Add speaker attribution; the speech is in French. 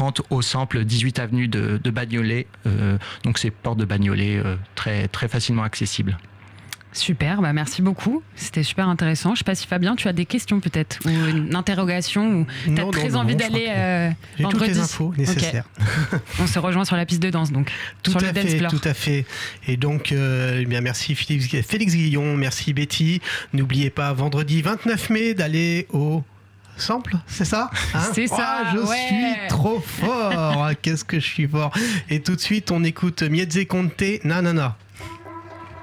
Speaker 1: 30 au sample 18 avenue de Bagnolet. Donc c'est porte de Bagnolet, très, très facilement accessible.
Speaker 2: Super, merci beaucoup. C'était super intéressant. Je ne sais pas si Fabien, tu as des questions peut-être, ou une interrogation, ou tu as très envie d'aller
Speaker 3: j'ai
Speaker 2: vendredi.
Speaker 3: toutes les infos nécessaires.
Speaker 2: Okay. On se rejoint sur la piste de danse, donc.
Speaker 3: Tout à fait. Et donc, merci Félix Guillon, merci Betty. N'oubliez pas, vendredi 29 mai, d'aller au sample, c'est ça,
Speaker 2: c'est ça,
Speaker 3: je suis trop fort. Qu'est-ce que je suis fort. Et tout de suite, on écoute Mieze Conte, Nanana.